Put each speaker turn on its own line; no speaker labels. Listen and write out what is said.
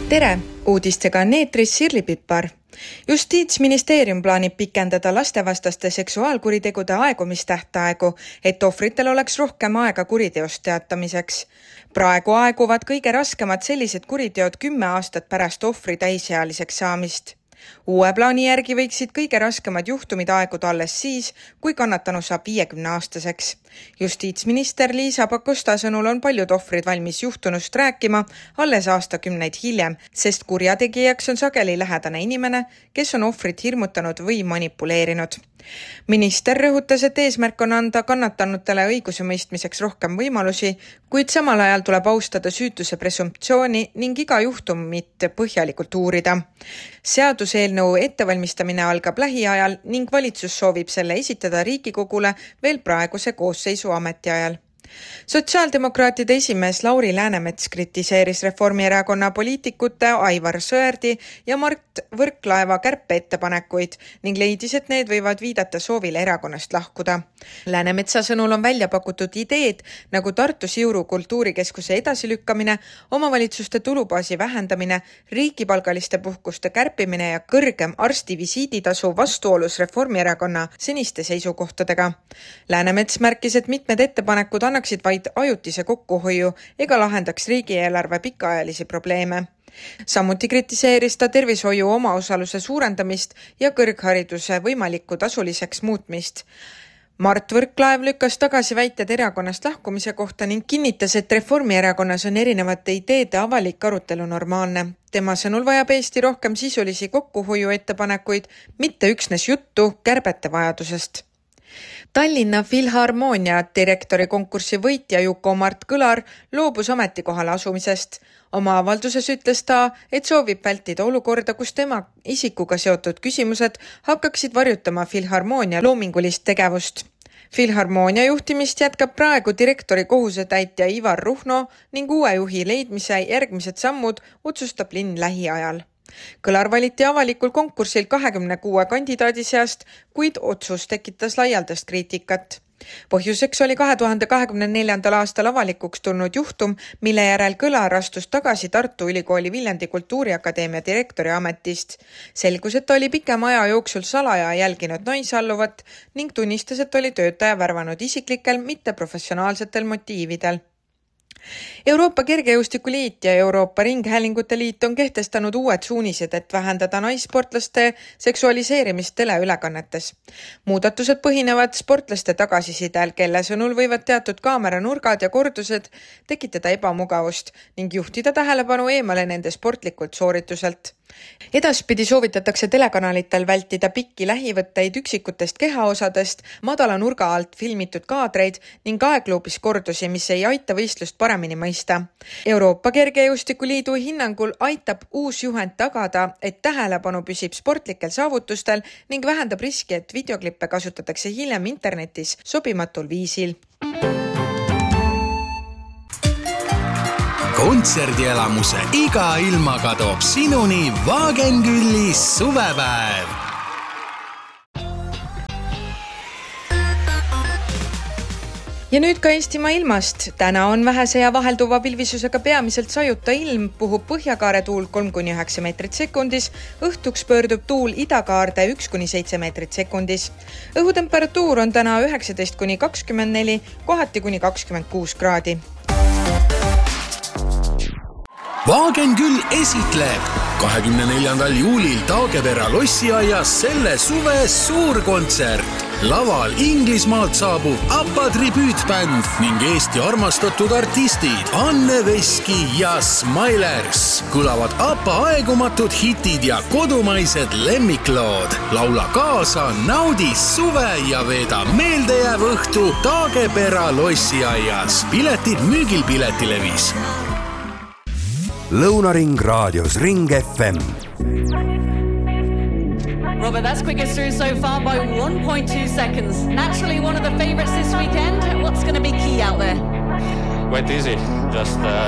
Tere! Uudistega on eetris Sirli Pippar. Justiitsministeerium plaanib pikendada lastevastaste seksuaalkuritegude aegumistähtaegu, et ohvritel oleks rohkem aega kuriteost teatamiseks. Praegu aeguvad kõige raskemad sellised kuriteod 10 aastat pärast ohvri täisealiseks saamist. Uue plaani järgi võiksid kõige raskemad juhtumid aeguda alles siis, kui kannatanu saab 50-aastaseks. Justiitsminister Liisa Pakosta sõnul on paljud ohvrid valmis juhtunust rääkima alles aastakümneid hiljem, sest kurjategijaks on sageli lähedane inimene, kes on ohvrit hirmutanud või manipuleerinud. Minister rõhutas, et eesmärk on anda kannatanutele õiguse mõistmiseks rohkem võimalusi, kuid samal ajal tuleb austada süütuse presumptsiooni ning iga juhtumit põhjalikult uurida. Seaduseelnõu ettevalmistamine algab lähiajal ning valitsus soovib selle esitada Riigikogule veel praeguse koosseisu ametiajal. Sotsiaaldemokraatide esimees Lauri Läänemets kritiseeris Reformierakonna poliitikute Aivar Sõerdi ja Mart Võrklaeva kärpeettepanekuid ning leidis, et need võivad viidata soovile erakonnast lahkuda. Läänemetsa sõnul on välja pakutud ideed nagu Tartu Siuru kultuurikeskuse edasilükkamine, omavalitsuste tulubaasi vähendamine, riigipalgaliste puhkuste kärpimine ja kõrgem arstivisiiditasu vastuolus Reformierakonna seniste seisukohtadega. Läänemets märkis, et mitmed ettepanekud annaksid vaid ajutise kokkuhoiu ega lahendaks riigieelarve pikaajalisi probleeme. Samuti kritiseeris ta tervishoiu omaosaluse suurendamist ja kõrghariduse võimalikku tasuliseks muutmist. Mart Võrklaev lükkas tagasi väited erakonnast lahkumise kohta ning kinnitas, et Reformierakonnas on erinevate ideede avalik arutelu normaalne. Tema sõnul vajab Eesti rohkem sisulisi kokkuhoiu ettepanekuid, mitte üksnes juttu kärbete vajadusest. Tallinna Filharmoonia direktori konkursi võitja Juku-Mart Kõlar loobus ametikohale asumisest. Oma avalduses ütles ta, et soovib vältida olukorda, kus tema isikuga seotud küsimused hakkaksid varjutama Filharmoonia loomingulist tegevust. Filharmoonia juhtimist jätkab praegu direktori kohusetäitja Ivar Ruhno ning uue juhi leidmise järgmised sammud otsustab linn lähiajal. Kõlar valiti avalikul konkursil 26 kandidaadi seast, kuid otsus tekitas laialdast kriitikat. Põhjuseks oli 2024. aastal avalikuks tulnud juhtum, mille järel Kõlar astus tagasi Tartu Ülikooli Viljandi Kultuuriakadeemia direktori ametist. Selgus, et ta oli pikema aja jooksul salaja jälginud naisalluvat ning tunnistas, et oli töötaja värvanud isiklikel, mitte professionaalsetel motiividel. Euroopa Kergejõustikuliit ja Euroopa Ringhäälingute Liit on kehtestanud uued suunised, et vähendada naissportlaste seksualiseerimist teleülekannetes. Muudatused põhinevad sportlaste tagasisidel, kelle sõnul võivad teatud kaameranurgad ja kordused tekitada ebamugavust ning juhtida tähelepanu eemale nende sportlikult soorituselt. Edaspidi soovitatakse telekanalitel vältida pikki lähivõtteid üksikutest kehaosadest, madala nurga alt filmitud kaadreid ning aegluubis kordusi, mis ei aita võistlust paremini mõista. Euroopa Kergejõustikuliidu hinnangul aitab uus juhend tagada, et tähelepanu püsib sportlikel saavutustel ning vähendab riski, et videoklippe kasutatakse hiljem internetis sobimatul viisil.
Kontserdielamuse iga ilmaga toob sinuni Wagenkülli suvepäev.
Ja nüüd ka Eestimaa ilmast. Täna on vähese ja vahelduva pilvisusega peamiselt sajuta ilm, puhub põhjakaare tuul 3-9 meetrit sekundis, õhtuks pöördub tuul idakaarde 1-7 meetrit sekundis. Õhutemperatuur on täna 19-24, kohati kuni 26 kraadi.
Wagenküll esitleb 24. juulil Taagepera lossiaias selle suve suurkontsert. Laval Inglismaalt saabub ABBA tribüütbänd ning Eesti armastatud artistid Anne Veski ja Smilers. Kõlavad ABBA aegumatud hitid ja kodumaised lemmiklood. Laula kaasa, naudi suve ja veeda meeldejääv õhtu Taagepera lossiaias. Piletid müügil Piletilevis.
Lõunaring raadios Ring FM.
Robert, that's quickest through so far by 1.2 seconds. Naturally one of the favourites this weekend. What's going to be key out there?
Went easy. Just